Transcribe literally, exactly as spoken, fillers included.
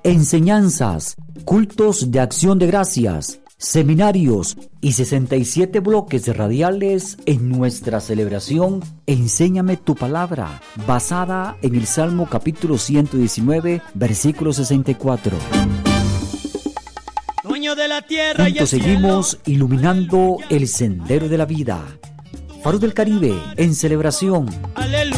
enseñanzas, cultos de acción de gracias, seminarios y sesenta y siete bloques radiales en nuestra celebración Enséñame tu palabra, basada en el Salmo capítulo ciento diecinueve, versículo sesenta y cuatro. Dueño de la tierra y el Juntos seguimos cielo, iluminando el sendero de la vida. Faro del Caribe en celebración. aleluya.